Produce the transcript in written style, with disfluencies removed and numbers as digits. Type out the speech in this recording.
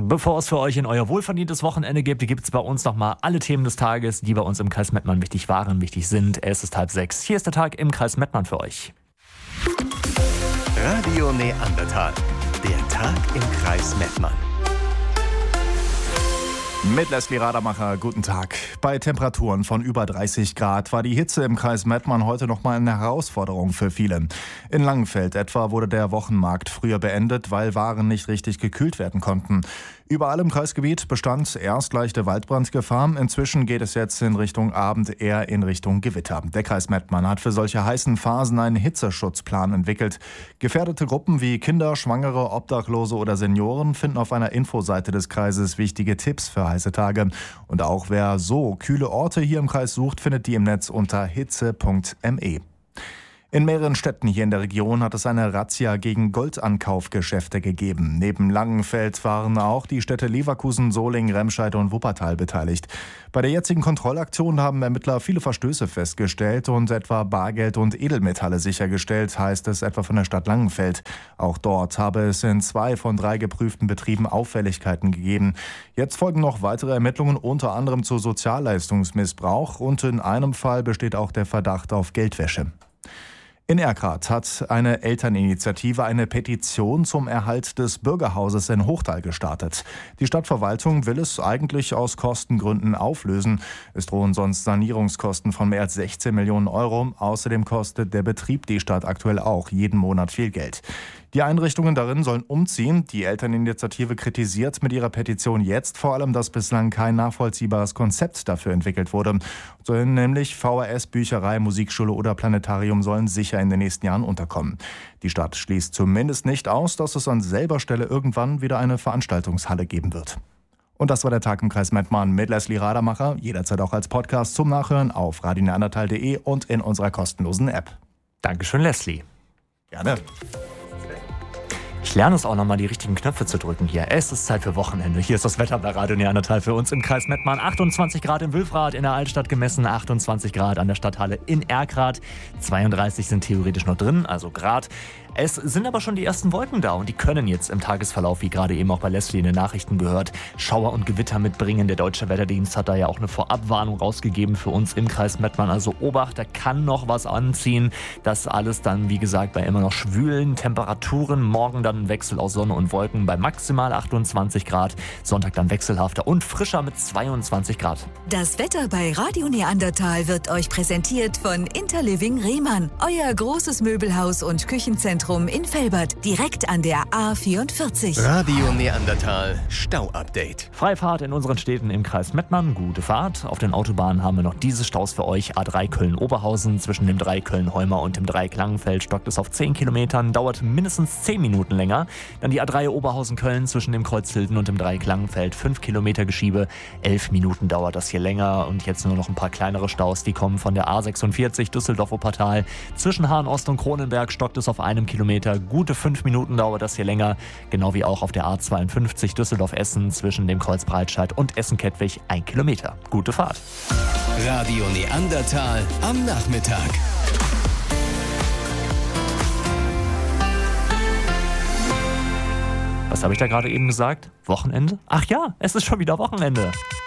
Bevor es für euch in euer wohlverdientes Wochenende gibt es bei uns nochmal alle Themen des Tages, die bei uns im Kreis Mettmann wichtig waren, wichtig sind. Es ist 5:30. Hier ist der Tag im Kreis Mettmann für euch. Radio Neandertal. Der Tag im Kreis Mettmann. Mit Leslie Radermacher, guten Tag. Bei Temperaturen von über 30 Grad war die Hitze im Kreis Mettmann heute nochmal eine Herausforderung für viele. In Langenfeld etwa wurde der Wochenmarkt früher beendet, weil Waren nicht richtig gekühlt werden konnten. Überall im Kreisgebiet bestand erst leichte Waldbrandgefahr. Inzwischen geht es jetzt in Richtung Abend eher in Richtung Gewitter. Der Kreis Mettmann hat für solche heißen Phasen einen Hitzeschutzplan entwickelt. Gefährdete Gruppen wie Kinder, Schwangere, Obdachlose oder Senioren finden auf einer Infoseite des Kreises wichtige Tipps für heiße Tage. Und auch wer so kühle Orte hier im Kreis sucht, findet die im Netz unter hitze.me. In mehreren Städten hier in der Region hat es eine Razzia gegen Goldankaufgeschäfte gegeben. Neben Langenfeld waren auch die Städte Leverkusen, Solingen, Remscheid und Wuppertal beteiligt. Bei der jetzigen Kontrollaktion haben Ermittler viele Verstöße festgestellt und etwa Bargeld und Edelmetalle sichergestellt, heißt es etwa von der Stadt Langenfeld. Auch dort habe es in 2 von 3 geprüften Betrieben Auffälligkeiten gegeben. Jetzt folgen noch weitere Ermittlungen, unter anderem zu Sozialleistungsmissbrauch, und in einem Fall besteht auch der Verdacht auf Geldwäsche. In Erkrath hat eine Elterninitiative eine Petition zum Erhalt des Bürgerhauses in Hochtal gestartet. Die Stadtverwaltung will es eigentlich aus Kostengründen auflösen. Es drohen sonst Sanierungskosten von mehr als 16 Millionen Euro. Außerdem kostet der Betrieb die Stadt aktuell auch jeden Monat viel Geld. Die Einrichtungen darin sollen umziehen. Die Elterninitiative kritisiert mit ihrer Petition jetzt vor allem, dass bislang kein nachvollziehbares Konzept dafür entwickelt wurde. So nämlich VHS, Bücherei, Musikschule oder Planetarium sollen sicher in den nächsten Jahren unterkommen. Die Stadt schließt zumindest nicht aus, dass es an selber Stelle irgendwann wieder eine Veranstaltungshalle geben wird. Und das war der Tag im Kreis Mettmann mit Leslie Radermacher. Jederzeit auch als Podcast zum Nachhören auf radioneandertal.de und in unserer kostenlosen App. Dankeschön, Leslie. Gerne. Ich lerne es auch nochmal, die richtigen Knöpfe zu drücken hier. Es ist Zeit für Wochenende. Hier ist das Wetter bei Radio Neandertal für uns im Kreis Mettmann. 28 Grad in Wülfrath, in der Altstadt gemessen, 28 Grad an der Stadthalle in Erkrath. 32 sind theoretisch noch drin, also Grad. Es sind aber schon die ersten Wolken da und die können jetzt im Tagesverlauf, wie gerade eben auch bei Leslie in den Nachrichten gehört, Schauer und Gewitter mitbringen. Der Deutsche Wetterdienst hat da ja auch eine Vorabwarnung rausgegeben für uns im Kreis Mettmann. Also Obacht, da kann noch was anziehen. Das alles dann, wie gesagt, bei immer noch schwülen Temperaturen. Morgen dann ein Wechsel aus Sonne und Wolken bei maximal 28 Grad. Sonntag dann wechselhafter und frischer mit 22 Grad. Das Wetter bei Radio Neandertal wird euch präsentiert von Interliving Rehmann. Euer großes Möbelhaus und Küchenzentrum in Velbert, direkt an der A44. Radio Neandertal Stau-Update. Freifahrt in unseren Städten im Kreis Mettmann, gute Fahrt. Auf den Autobahnen haben wir noch diese Staus für euch. A3 Köln-Oberhausen, zwischen dem 3 Köln-Heumer und dem 3 Klangenfeld stockt es auf 10 Kilometern, dauert mindestens 10 Minuten länger. Dann die A3 Oberhausen-Köln zwischen dem Kreuz Hilden und dem 3 Klangenfeld, 5 Kilometer Geschiebe, 11 Minuten dauert das hier länger. Und jetzt nur noch ein paar kleinere Staus, die kommen von der A46 Düsseldorf-Wuppertal. Zwischen Hahn-Ost und Kronenberg stockt es auf 1 Kilometer, gute 5 Minuten dauert das hier länger. Genau wie auch auf der A52 Düsseldorf-Essen zwischen dem Kreuz Breitscheid und Essen-Kettwig 1 Kilometer. Gute Fahrt. Radio Neandertal am Nachmittag. Was habe ich da gerade eben gesagt? Wochenende? Ach ja, es ist schon wieder Wochenende.